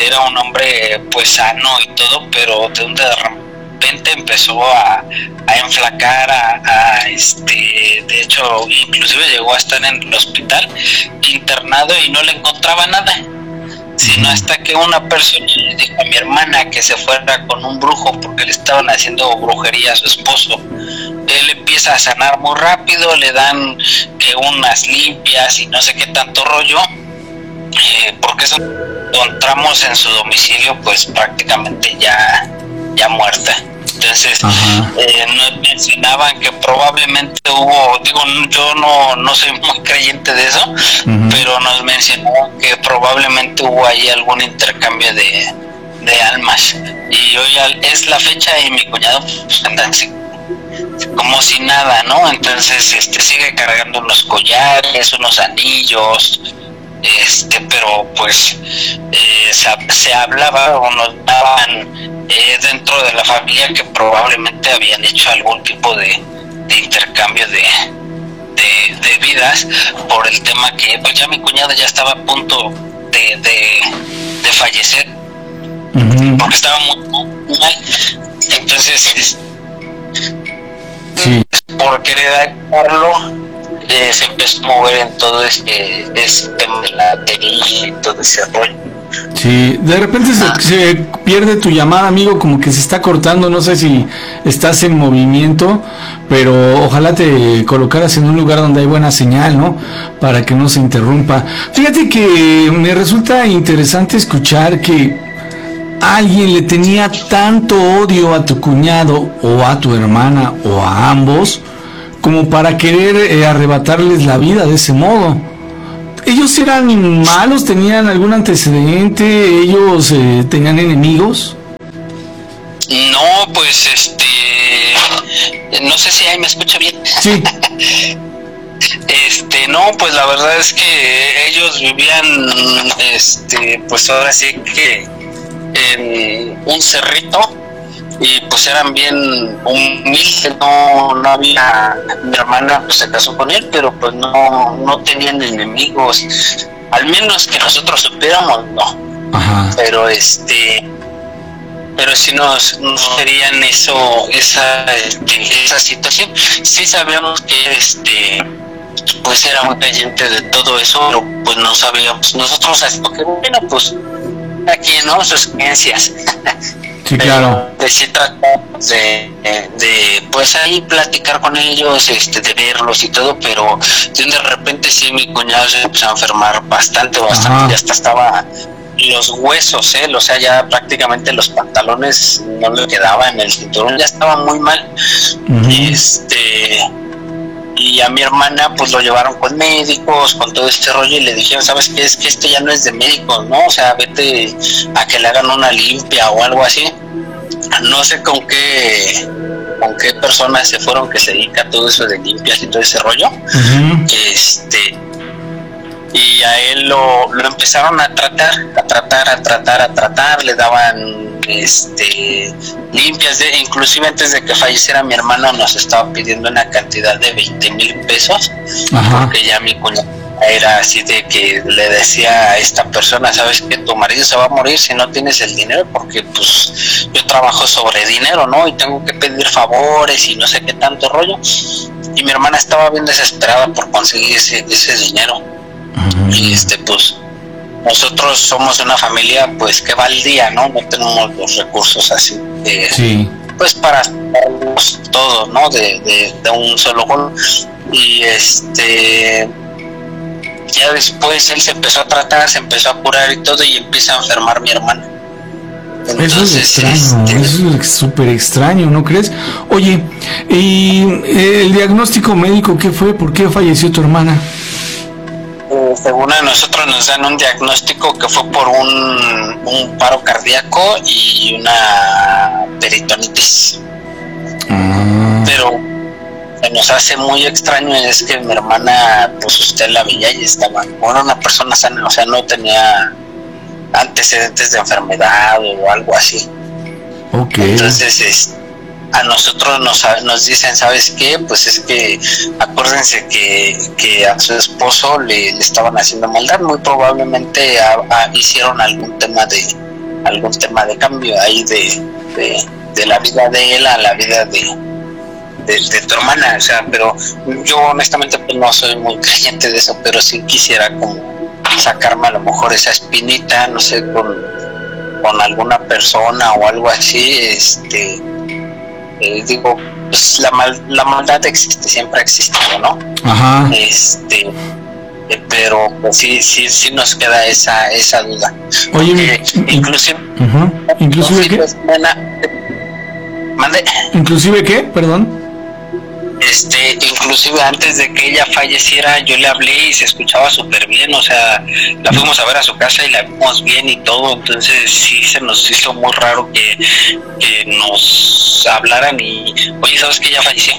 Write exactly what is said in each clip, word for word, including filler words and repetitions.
era un hombre pues sano y todo, pero de un de repente empezó a, a enflacar, a, a este, de hecho inclusive llegó a estar en el hospital internado y no le encontraba nada, sino hasta que una persona le dijo a mi hermana que se fuera con un brujo porque le estaban haciendo brujería a su esposo. Él empieza a sanar muy rápido, le dan que unas limpias y no sé qué tanto rollo, eh, porque eso encontramos en su domicilio pues prácticamente ya, ya muerta. Entonces eh, nos mencionaban que probablemente hubo, digo, yo no, no soy muy creyente de eso, uh-huh. pero nos mencionaban que probablemente hubo ahí algún intercambio de, de almas, y hoy es la fecha y mi cuñado pues, anda así como si nada, ¿no? Entonces este sigue cargando unos collares, unos anillos, este pero pues eh, se, se hablaba o nos daban eh, dentro de la familia que probablemente habían hecho algún tipo de, de intercambio de, de de vidas, por el tema que pues ya mi cuñada ya estaba a punto de de, de fallecer, uh-huh. porque estaba muy mal. Entonces sí. por querer ayudarlo Eh, se empezó a mover en todo este, este tema de la batería y todo ese rollo. Sí, de repente ah. se, se pierde tu llamada, amigo, como que se está cortando, no sé si estás en movimiento, pero ojalá te colocaras en un lugar donde hay buena señal, ¿no? Para que no se interrumpa. Fíjate que me resulta interesante escuchar que alguien le tenía tanto odio a tu cuñado o a tu hermana o a ambos como para querer eh, arrebatarles la vida de ese modo. ¿Ellos eran malos? ¿Tenían algún antecedente? ¿Ellos eh, tenían enemigos? No, pues este... no sé si ahí me escucha bien. Sí. Este, no, pues la verdad es que ellos vivían, este, pues ahora sí que en un cerrito, y pues eran bien humildes, no, no había, mi hermana pues se casó con él, pero pues no, no tenían enemigos, al menos que nosotros supiéramos, no. Ajá. Pero este, pero si nos, nos querían eso, esa, este, esa situación, sí sabíamos que este, pues era muy creyente de todo eso, pero pues no sabíamos, nosotros así, porque bueno, pues aquí, ¿no? Sus creencias. Sí, claro. De, de, de pues ahí platicar con ellos, este, de verlos y todo, pero de repente sí mi cuñado se empezó a enfermar bastante, bastante, Ajá. ya hasta estaba los huesos, ¿eh? O sea, ya prácticamente los pantalones no le quedaban, el cinturón ya estaba muy mal. Uh-huh. Este, y a mi hermana pues lo llevaron con médicos, con todo este rollo, y le dijeron, ¿sabes qué? Es que esto ya no es de médicos, ¿no? O sea, vete a que le hagan una limpia o algo así. No sé con qué con qué personas se fueron que se dedica a todo eso de limpias y todo ese rollo. Uh-huh. Este, y a él lo, lo empezaron a tratar, a tratar, a tratar, a tratar, le daban este limpias, de, inclusive antes de que falleciera mi hermano nos estaba pidiendo una cantidad de veinte mil pesos, Ajá. porque ya mi cuñado era así de que le decía a esta persona, sabes que tu marido se va a morir si no tienes el dinero, porque pues yo trabajo sobre dinero, ¿no? Y tengo que pedir favores y no sé qué tanto rollo. Y mi hermana estaba bien desesperada por conseguir ese, ese dinero. Uh-huh. Y este pues nosotros somos una familia pues que va al día, ¿no? No tenemos los recursos así de, sí. pues para todo, ¿no? De, de, de un solo golpe. Y este ya después él se empezó a tratar, se empezó a curar y todo, y empieza a enfermar mi hermana. Entonces, eso es extraño, este... eso es súper extraño, ¿no crees? Oye, ¿y el diagnóstico médico qué fue? ¿Por qué falleció tu hermana? Eh, según a nosotros nos dan un diagnóstico que fue por un, un paro cardíaco y una peritonitis. Ah. Pero que nos hace muy extraño es que mi hermana, pues usted la veía y estaba, bueno, una persona sana, o sea, no tenía antecedentes de enfermedad o algo así. Okay. Entonces, es, a nosotros nos, nos dicen, ¿sabes qué? Pues es que acuérdense que, que a su esposo le, le estaban haciendo maldad, muy probablemente a, a, hicieron algún tema de, algún tema de cambio ahí de, de, de la vida de él a la vida de, de, de tu hermana, o sea, pero yo honestamente pues no soy muy creyente de eso, pero sí quisiera como sacarme a lo mejor esa espinita, no sé, con, con alguna persona o algo así, este, eh, digo, pues la, mal, la maldad existe, siempre ha existido, ¿no? Ajá. Este, eh, pero pues sí, sí, sí nos queda esa, esa duda. Oye, Porque, inclusive, uh-huh. ¿Inclusive qué? Buena, ¿mande? ¿Inclusive qué? Perdón. Este, inclusive antes de que ella falleciera, yo le hablé y se escuchaba súper bien, o sea, la fuimos a ver a su casa y la vimos bien y todo, entonces sí se nos hizo muy raro que, que nos hablaran y, oye, ¿sabes que ella falleció?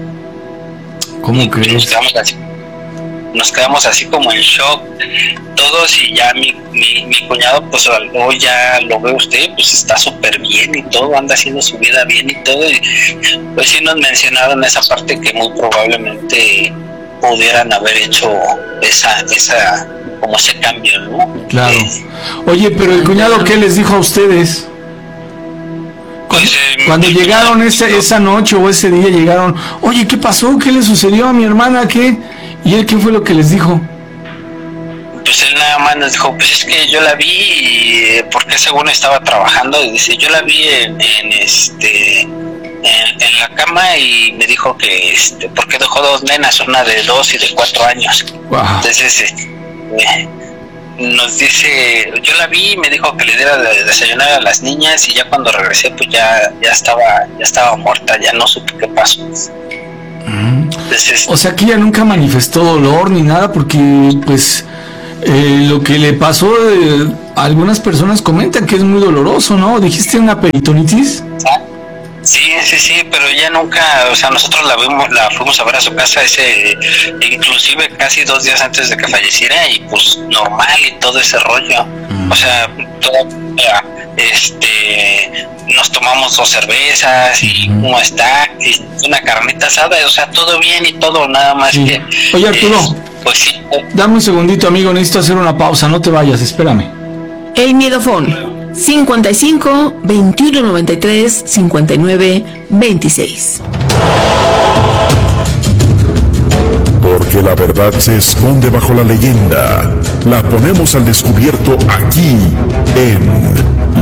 ¿Cómo y crees? Nos quedamos así, nos quedamos así como en shock todos, y ya mi, mi, mi cuñado, pues hoy ya lo ve usted, pues está súper bien y todo, anda haciendo su vida bien y todo, y pues sí nos mencionaron esa parte que muy probablemente pudieran haber hecho esa, esa, como ese cambio, ¿no? Claro. Eh, Oye, pero el cuñado, ¿qué les dijo a ustedes? Pues, eh, Cuando llegaron esa, esa noche o ese día llegaron, oye, ¿qué pasó? ¿Qué le sucedió a mi hermana? ¿Qué? ¿Y él qué fue lo que les dijo? Pues él nada más nos dijo, pues es que yo la vi, y, porque según estaba trabajando, y dice, yo la vi en, en este en, en la cama, y me dijo que este porque dejó dos nenas, una de dos y de cuatro años. Wow. Entonces eh, nos dice, yo la vi y me dijo que le diera de desayunar a las niñas, y ya cuando regresé pues ya ya estaba ya estaba muerta, ya no supe qué pasó. Entonces, o sea que ella nunca manifestó dolor ni nada, porque pues eh, lo que le pasó, eh, algunas personas comentan que es muy doloroso, ¿no? ¿Dijiste una peritonitis? Sí, sí, sí, pero ella nunca, o sea, nosotros la vimos, la fuimos a ver a su casa ese, inclusive casi dos días antes de que falleciera, y pues normal y todo ese rollo, mm. o sea, todavía, este, nos tomamos dos cervezas y mm. cómo está, y una carnita asada, o sea, todo bien y todo, nada más sí. que... Oye, Arturo, es, pues sí. Dame un segundito, amigo, necesito hacer una pausa, no te vayas, espérame. El Miedofón. cincuenta y cinco, veintiuno noventa y tres, cincuenta y nueve, veintiséis. Porque la verdad se esconde bajo la leyenda. La ponemos al descubierto aquí en